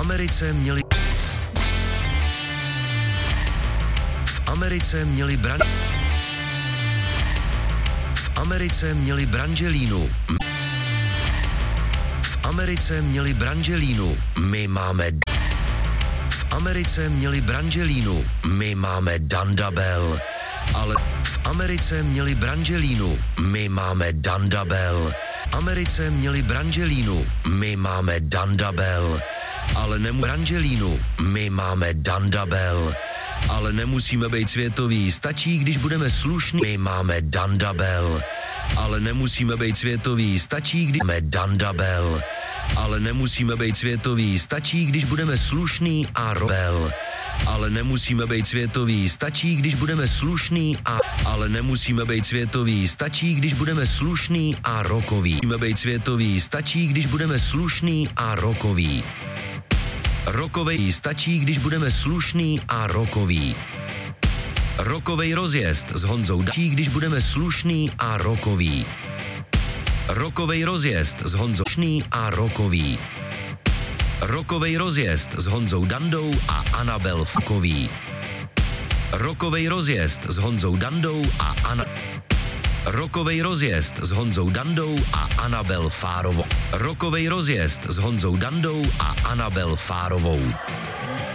Americe měli Brangelínu. V Americe měli Brangelínu. My máme v Americe měli Brangelínu. My máme Dandabel. Ale v Americe měli Brangelínu. My máme Dandabel. V Americe měli Brangelínu. My máme Dandabel. Ale Brangelínu. My máme Dandabel. Ale nemusíme být světoví, stačí, když budeme slušní. My máme Dandabel. Ale nemusíme být světoví, stačí, když máme Dandabel. Ale nemusíme být světoví, stačí, když budeme slušní a robel. Ale nemusíme být světoví, stačí, když budeme slušní a... Ale nemusíme být světoví, stačí, když budeme slušní a rokoví. Musíme být světoví, stačí, když budeme slušní a rokoví. Rokovej stačí, když budeme slušní a rokoví. Rokovej rozjezd s Honzou stačí, když budeme slušní a rokoví. Rokovej rozjezd s Honzou slušný a rokový. Rokovej rozjezd s Honzou Dandou a Anabel Fukový. Rokovej rozjezd s Honzou Dandou a Rokovej rozjezd s Honzou Dandou a Anabel Fárovou. Rokovej rozjezd s Honzou Dandou a Anabel Fárovou.